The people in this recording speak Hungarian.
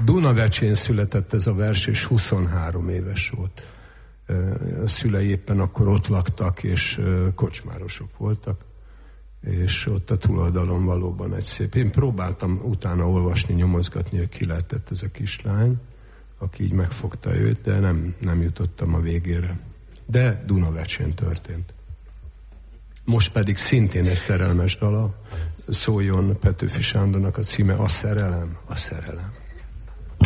Dunavecsén született ez a vers, és 23 éves volt. A szülei éppen akkor ott laktak, és kocsmárosok voltak, és ott a túloldalon valóban egy szép. Én próbáltam utána olvasni, nyomozgatni, hogy ki lehetett ez a kislány, aki így megfogta őt, de nem jutottam a végére. De Dunavecsén történt. Most pedig szintén egy szerelmes dala, szóljon Petőfi Sándornak a címe, A szerelem, a szerelem.